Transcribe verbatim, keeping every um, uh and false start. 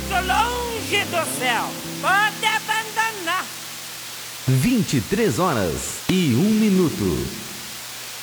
muito longe do céu. Pode abandonar. vinte e três horas e um minuto.